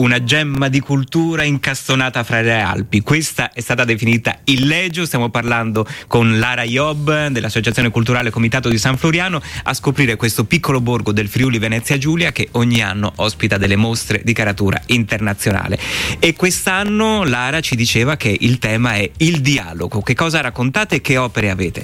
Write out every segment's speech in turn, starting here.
una gemma di cultura incastonata fra le Alpi. Questa è stata definita Illegio. Stiamo parlando con Lara Iob dell'Associazione Culturale Comitato di San Floriano a scoprire questo piccolo borgo del Friuli Venezia Giulia che ogni anno ospita delle mostre di caratura internazionale. E quest'anno Lara ci diceva che il tema è il dialogo. Che cosa raccontate e che opere avete?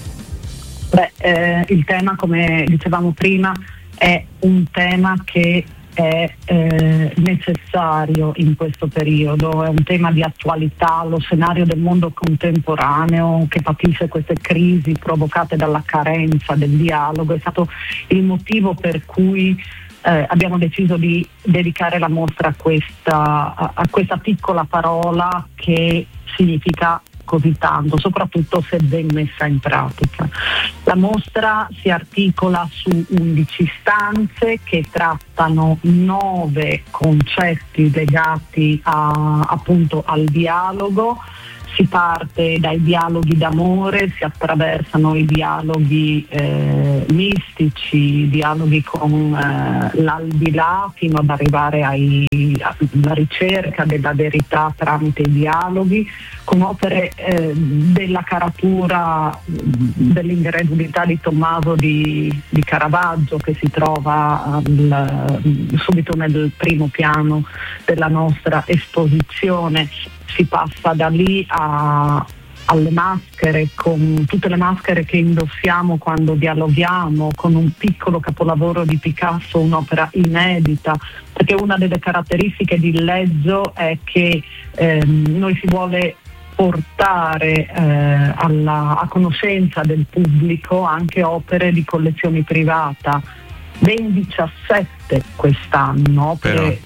Il tema, come dicevamo prima, è un tema che è necessario in questo periodo, è un tema di attualità, lo scenario del mondo contemporaneo che patisce queste crisi provocate dalla carenza del dialogo. È stato il motivo per cui abbiamo deciso di dedicare la mostra a questa piccola parola che significa così tanto, soprattutto se ben messa in pratica. La mostra si articola su 11 stanze che trattano 9 concetti legati appunto al dialogo. Si parte dai dialoghi d'amore, si attraversano i dialoghi mistici, dialoghi con l'aldilà, fino ad arrivare alla ricerca della verità tramite i dialoghi, con opere della caratura dell'ingredulità di Tommaso di Caravaggio, che si trova subito nel primo piano della nostra esposizione. Si passa da lì alle maschere, con tutte le maschere che indossiamo quando dialoghiamo, con un piccolo capolavoro di Picasso, un'opera inedita, perché una delle caratteristiche di Illegio è che noi si vuole portare a conoscenza del pubblico anche opere di collezioni privata, ben 17 quest'anno, opere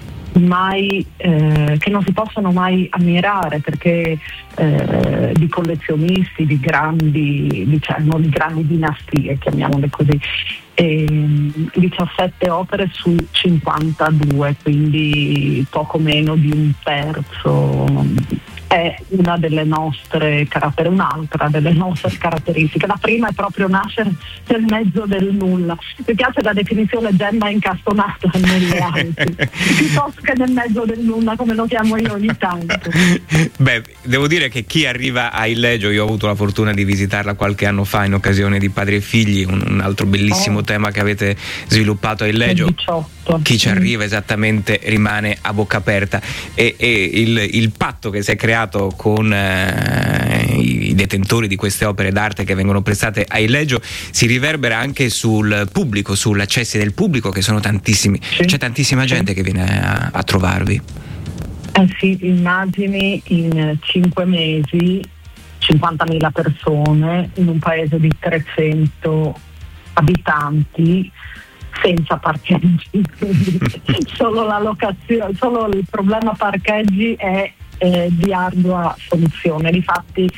che non si possono mai ammirare, perché di collezionisti di grandi dinastie, chiamiamole così, 17 opere su 52, quindi poco meno di un terzo. È un'altra delle nostre caratteristiche. La prima è proprio nascere nel mezzo del nulla. Mi piace la definizione gemma incastonata nelle Alpi, piuttosto che nel mezzo del nulla, come lo chiamo io ogni tanto. Beh, devo dire che chi arriva a Illegio, io ho avuto la fortuna di visitarla qualche anno fa in occasione di Padri e Figli, un altro bellissimo tema che avete sviluppato a Illegio. 18. Chi ci arriva esattamente rimane a bocca aperta, e il patto che si è creato con i detentori di queste opere d'arte che vengono prestate a Illegio si riverbera anche sul pubblico, sugli accessi del pubblico, che sono tantissimi. C'è tantissima gente che viene a trovarvi. Sì, immagini in 5 mesi 50.000 persone in un paese di 300 abitanti, senza parcheggi. Solo la locazione, solo il problema parcheggi è di ardua soluzione. Difatti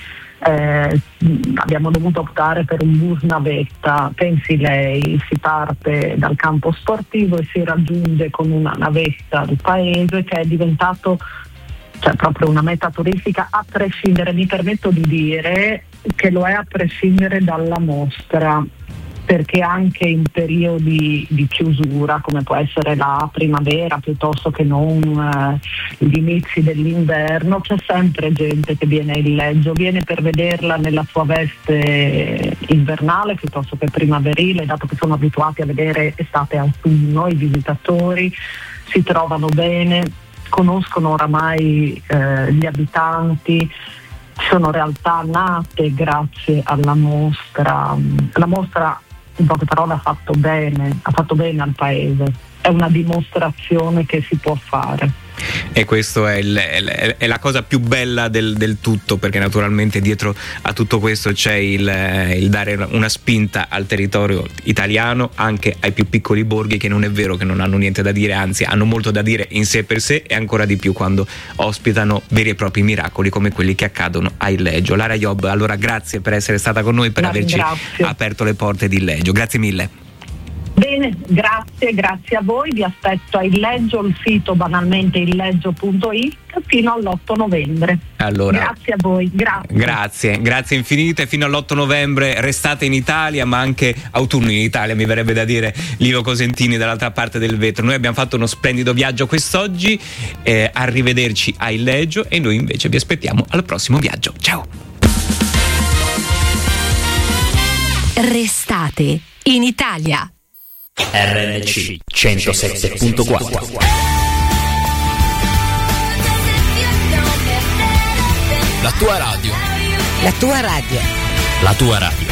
abbiamo dovuto optare per un bus navetta. Pensi lei, si parte dal campo sportivo e si raggiunge con una navetta il paese, che è diventato proprio una meta turistica, a prescindere, mi permetto di dire che lo è a prescindere dalla mostra, perché anche in periodi di chiusura, come può essere la primavera piuttosto che non gli inizi dell'inverno, c'è sempre gente che viene a Illegio, viene per vederla nella sua veste invernale piuttosto che primaverile, dato che sono abituati a vedere estate e autunno. I visitatori si trovano bene, conoscono oramai gli abitanti. Ci sono realtà nate grazie alla mostra. La mostra, in poche parole, ha fatto bene al paese. È una dimostrazione che si può fare. E questo è la cosa più bella del tutto, perché naturalmente dietro a tutto questo c'è il dare una spinta al territorio italiano, anche ai più piccoli borghi, che non è vero che non hanno niente da dire, anzi hanno molto da dire in sé per sé, e ancora di più quando ospitano veri e propri miracoli come quelli che accadono a Illegio. Lara Iob, allora grazie per essere stata con noi, per averci aperto le porte di Illegio. Grazie mille. Bene, grazie a voi, vi aspetto a Illeggio, il sito banalmente illeggio.it fino all'8 novembre. Allora, grazie a voi, grazie infinite, fino all'8 novembre restate in Italia, ma anche autunno in Italia, mi verrebbe da dire, Livo Cosentini dall'altra parte del vetro. Noi abbiamo fatto uno splendido viaggio quest'oggi, arrivederci a Illeggio e noi invece vi aspettiamo al prossimo viaggio. Ciao! Restate in Italia. RNC 107.4. La tua radio. La tua radio. La tua radio.